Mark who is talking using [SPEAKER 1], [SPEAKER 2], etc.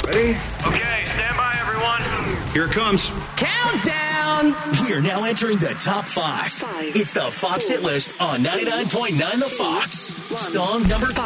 [SPEAKER 1] Ready?
[SPEAKER 2] Okay, stand by, everyone.
[SPEAKER 1] Here it comes.
[SPEAKER 3] Countdown!
[SPEAKER 4] We're now entering the top 5. It's the Fox Hit List on 99.9 The Fox. Song number 5.